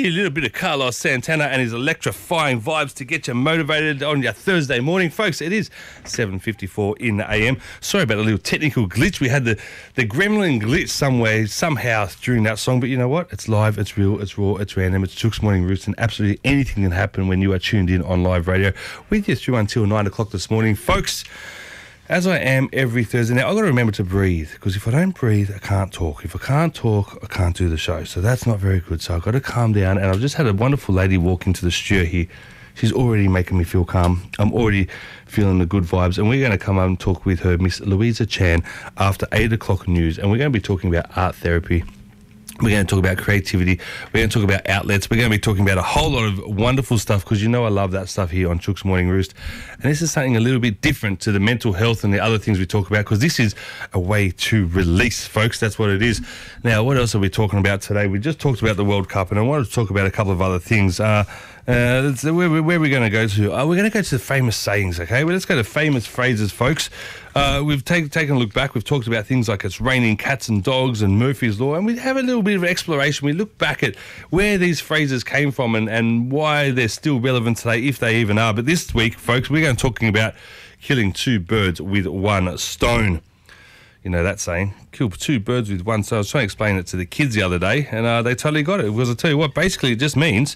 a little bit of Carlos Santana and his electrifying vibes to get you motivated on your Thursday morning. Folks, it is 7:54 in the AM. Sorry about the little technical glitch. We had the gremlin glitch somehow during that song, but you know what? It's live, it's real, it's raw, it's random. It's Chook's Morning Roost, and absolutely anything can happen when you are tuned in on live radio. With you through until 9 o'clock this morning. Folks, as I am every Thursday. Now, I've got to remember to breathe, because if I don't breathe, I can't talk. If I can't talk, I can't do the show. So that's not very good. So I've got to calm down. And I've just had a wonderful lady walk into the studio here. She's already making me feel calm. I'm already feeling the good vibes. And we're going to come up and talk with her, Miss Louisa Chan, after 8 o'clock news. And we're going to be talking about art therapy. We're going to talk about creativity. We're going to talk about outlets. We're going to be talking about a whole lot of wonderful stuff, because you know I love that stuff here on Chook's Morning Roost. And this is something a little bit different to the mental health and the other things we talk about, because this is a way to release, folks. That's what it is. Now, what else are we talking about today? We just talked about the World Cup, and I wanted to talk about a couple of other things. Where are we going to go to? We're going to go to the famous sayings, okay? Well, let's go to famous phrases, folks. We've taken a look back. We've talked about things like it's raining cats and dogs and Murphy's Law, and we have a little bit of exploration. We look back at where these phrases came from and why they're still relevant today, if they even are. But this week, folks, we're going to be talking about killing two birds with one stone. You know that saying, kill two birds with one stone. I was trying to explain it to the kids the other day, and they totally got it. Because I tell you what, basically it just means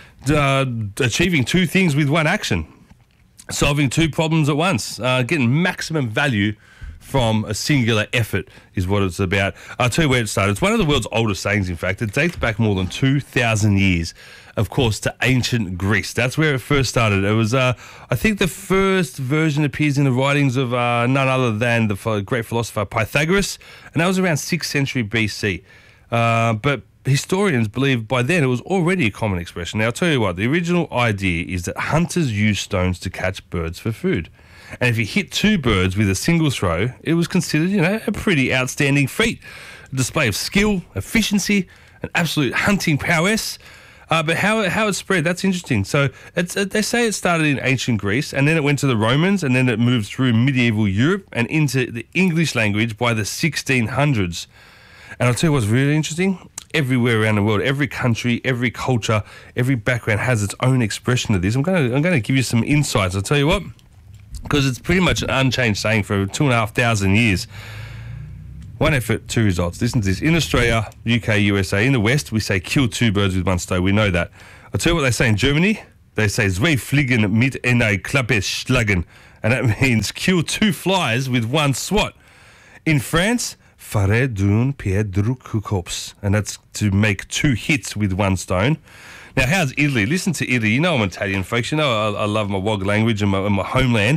achieving two things with one action. Solving two problems at once, getting maximum value from a singular effort is what it's about. I'll tell you where it started. It's one of the world's oldest sayings, in fact. It dates back more than 2,000 years, of course, to ancient Greece. That's where it first started. It was, I think the first version appears in the writings of none other than the great philosopher Pythagoras, and that was around 6th century BC. But historians believe by then it was already a common expression. Now, I'll tell you what, the original idea is that hunters used stones to catch birds for food. And if you hit two birds with a single throw, it was considered, a pretty outstanding feat. A display of skill, efficiency, and absolute hunting prowess. But how it spread, that's interesting. So they say it started in ancient Greece, and then it went to the Romans, and then it moved through medieval Europe and into the English language by the 1600s. And I'll tell you what's really interesting. Everywhere around the world, every country, every culture, every background has its own expression of this. I'm going to give you some insights. I'll tell you what, because it's pretty much an unchanged saying for 2,500 years. One effort, two results. Listen to this. In Australia, UK, USA, in the West, we say kill two birds with one stone. We know that. I'll tell you what they say in Germany. They say zwei Fliegen mit einer Klappe schlagen, and that means kill two flies with one swat. In France, Fare d'un pied drukukops, and that's to make two hits with one stone. Now, how's Italy? Listen to Italy. You know I'm Italian, folks. You know I love my WOG language and my homeland.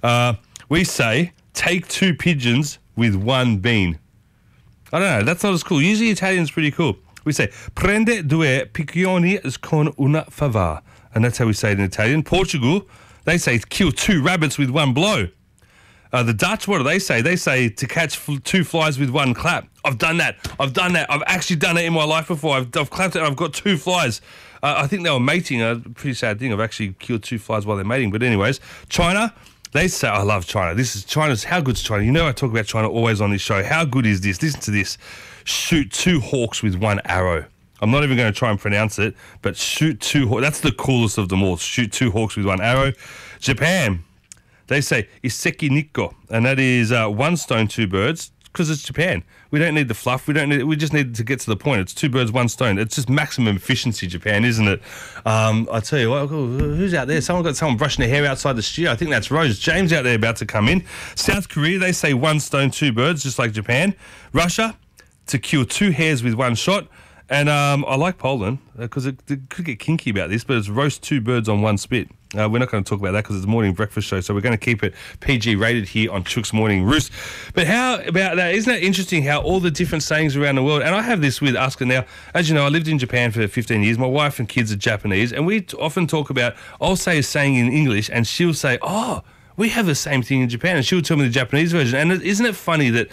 We say, take two pigeons with one bean. I don't know. That's not as cool. Usually Italian's pretty cool. We say, prende due piccioni con una fava. And that's how we say it in Italian. Portugal, they say, kill two rabbits with one blow. The Dutch, what do they say? They say to catch two flies with one clap. I've done that. I've actually done it in my life before. I've clapped it and I've got two flies. I think they were mating. A pretty sad thing. I've actually killed two flies while they're mating. But anyways, China, they say, I love China. How good's China? You know I talk about China always on this show. How good is this? Listen to this. Shoot two hawks with one arrow. I'm not even going to try and pronounce it, but shoot two hawks. That's the coolest of them all. Shoot two hawks with one arrow. Japan, they say iseki nikko, and that is one stone, two birds, because it's Japan. We don't need the fluff. We just need to get to the point. It's two birds, one stone. It's just maximum efficiency, Japan, isn't it? I tell you what, who's out there? Someone brushing their hair outside the studio. I think that's Rose. James out there about to come in. South Korea, they say one stone, two birds, just like Japan. Russia, to kill two hares with one shot. And I like Poland, because it could get kinky about this, but it's roast two birds on one spit. We're not going to talk about that because it's a morning breakfast show, so we're going to keep it PG rated here on Chook's Morning Roost. But how about that? Isn't that interesting how all the different sayings around the world, and I have this with Asuka now. As you know, I lived in Japan for 15 years. My wife and kids are Japanese, and we often talk about, I'll say a saying in English, and she'll say, oh, we have the same thing in Japan, and she'll tell me the Japanese version. And isn't it funny that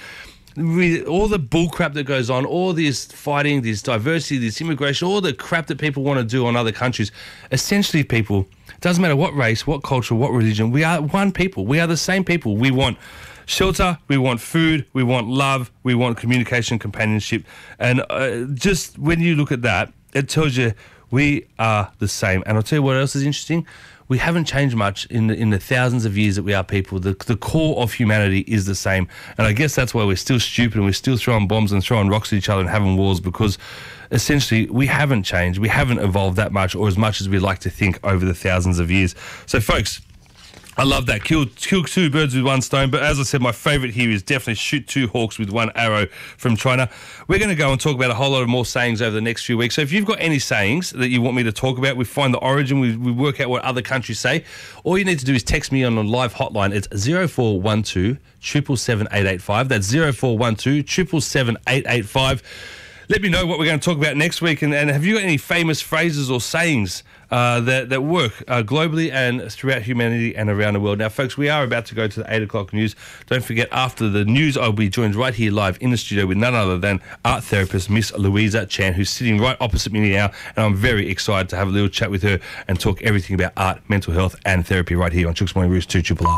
all the bull crap that goes on, all this fighting, this diversity, this immigration, all the crap that people want to do on other countries, essentially people, doesn't matter what race, what culture, what religion, we are one people. We are the same people. We want shelter, we want food, we want love, we want communication, companionship. And just when you look at that, it tells you We are the same. And I'll tell you what else is interesting. We haven't changed much in the thousands of years that we are people. The core of humanity is the same. And I guess that's why we're still stupid and we're still throwing bombs and throwing rocks at each other and having wars, because essentially we haven't changed. We haven't evolved that much, or as much as we like to think, over the thousands of years. So, folks, I love that. Kill two birds with one stone. But as I said, my favourite here is definitely shoot two hawks with one arrow from China. We're going to go and talk about a whole lot of more sayings over the next few weeks. So if you've got any sayings that you want me to talk about, we find the origin, we work out what other countries say. All you need to do is text me on a live hotline. It's 0412 777 885. That's 0412 777 885. Let me know what we're going to talk about next week. And have you got any famous phrases or sayings that work globally and throughout humanity and around the world? Now, folks, we are about to go to the 8 o'clock news. Don't forget, after the news, I'll be joined right here live in the studio with none other than art therapist Miss Louisa Chan, who's sitting right opposite me now. And I'm very excited to have a little chat with her and talk everything about art, mental health and therapy right here on Chooks Morning Roost 2 Triple R.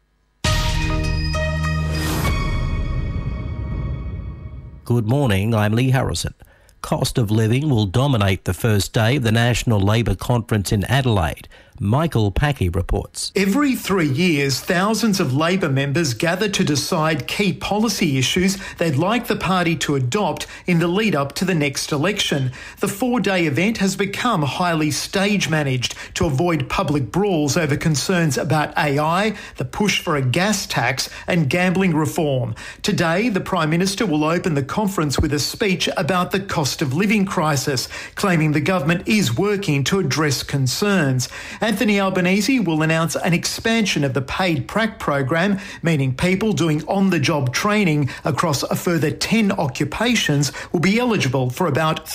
Good morning, I'm Lee Harrison. Cost of living will dominate the first day of the National Labour Conference in Adelaide. Michael Packy reports. Every 3 years, thousands of Labor members gather to decide key policy issues they'd like the party to adopt in the lead up to the next election. The 4-day event has become highly stage managed to avoid public brawls over concerns about AI, the push for a gas tax and gambling reform. Today, the Prime Minister will open the conference with a speech about the cost of living crisis, claiming the government is working to address concerns. Anthony Albanese will announce an expansion of the paid prac program, meaning people doing on-the-job training across a further 10 occupations will be eligible for about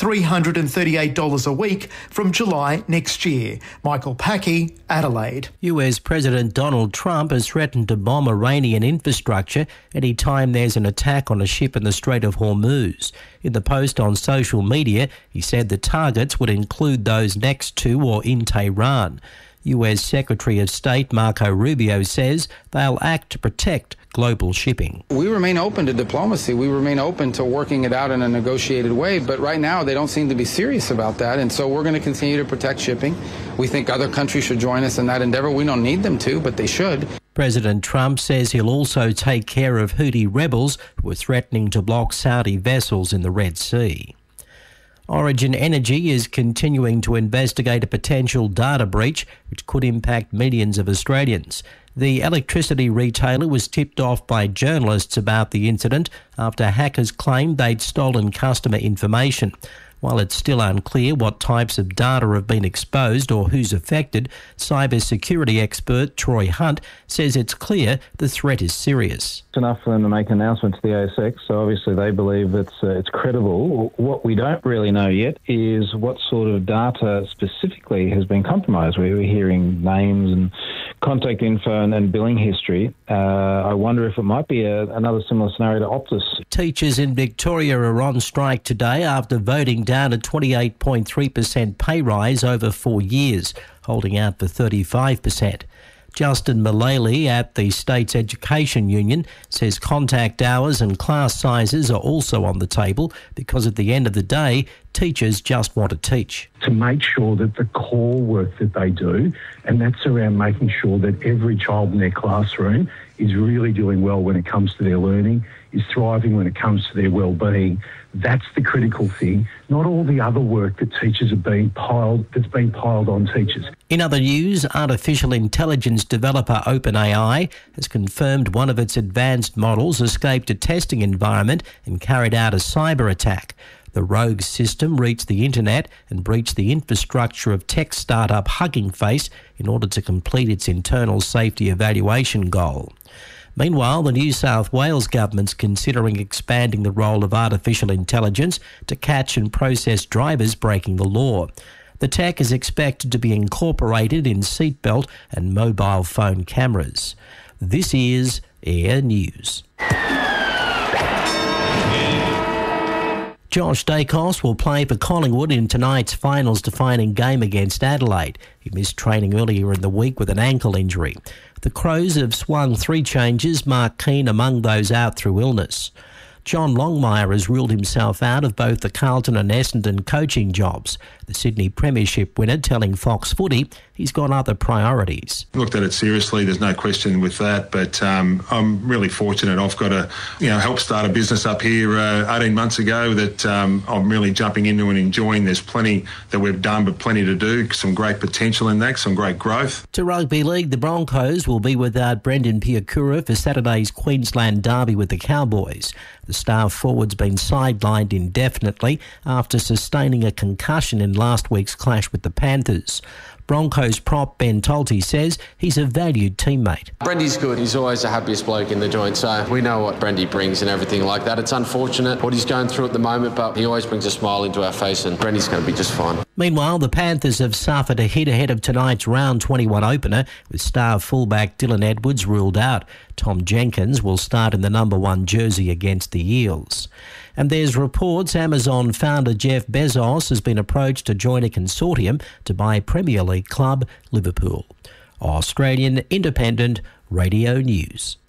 $338 a week from July next year. Michael Packy, Adelaide. US President Donald Trump has threatened to bomb Iranian infrastructure any time there's an attack on a ship in the Strait of Hormuz. In the post on social media, he said the targets would include those next to or in Tehran. US Secretary of State Marco Rubio says they'll act to protect global shipping. We remain open to diplomacy. We remain open to working it out in a negotiated way. But right now, they don't seem to be serious about that. And so we're going to continue to protect shipping. We think other countries should join us in that endeavor. We don't need them to, but they should. President Trump says he'll also take care of Houthi rebels who are threatening to block Saudi vessels in the Red Sea. Origin Energy is continuing to investigate a potential data breach which could impact millions of Australians. The electricity retailer was tipped off by journalists about the incident after hackers claimed they'd stolen customer information. While it's still unclear what types of data have been exposed or who's affected, cybersecurity expert Troy Hunt says it's clear the threat is serious. It's enough for them to make an announcement to the ASX, so obviously they believe it's credible. What we don't really know yet is what sort of data specifically has been compromised. We're hearing names and contact info and billing history. I wonder if it might be another similar scenario to Optus. Teachers in Victoria are on strike today after voting down a 28.3% pay rise over 4 years, holding out for 35%. Justin Mullally at the State's Education Union says contact hours and class sizes are also on the table because at the end of the day, teachers just want to teach. To make sure that the core work that they do, and that's around making sure that every child in their classroom is really doing well when it comes to their learning, is thriving when it comes to their well-being. That's the critical thing, not all the other work that teachers are that's being piled on teachers. In other news, artificial intelligence developer OpenAI has confirmed one of its advanced models escaped a testing environment and carried out a cyber attack. The rogue system reached the internet and breached the infrastructure of tech startup Hugging Face in order to complete its internal safety evaluation goal. Meanwhile, the New South Wales government's considering expanding the role of artificial intelligence to catch and process drivers breaking the law. The tech is expected to be incorporated in seatbelt and mobile phone cameras. This is Air News. Josh Dacos will play for Collingwood in tonight's finals-defining game against Adelaide. He missed training earlier in the week with an ankle injury. The Crows have swung 3 changes, Mark Keane among those out through illness. John Longmire has ruled himself out of both the Carlton and Essendon coaching jobs. The Sydney Premiership winner telling Fox Footy he's got other priorities. Looked at it seriously, there's no question with that, but I'm really fortunate. I've got to help start a business up here 18 months ago that I'm really jumping into and enjoying. There's plenty that we've done, but plenty to do, some great potential in that, some great growth. To rugby league, the Broncos will be without Brendan Piakura for Saturday's Queensland derby with the Cowboys. The star forward's been sidelined indefinitely after sustaining a concussion in last week's clash with the Panthers. Broncos prop Ben Tolte says he's a valued teammate. Brendy's good. He's always the happiest bloke in the joint, so we know what Brendy brings and everything like that. It's unfortunate what he's going through at the moment, but he always brings a smile into our face, and Brendy's going to be just fine. Meanwhile, the Panthers have suffered a hit ahead of tonight's round 21 opener, with star fullback Dylan Edwards ruled out. Tom Jenkins will start in the number 1 jersey against the Eels. And there's reports Amazon founder Jeff Bezos has been approached to join a consortium to buy Premier League club Liverpool. Australian Independent Radio News.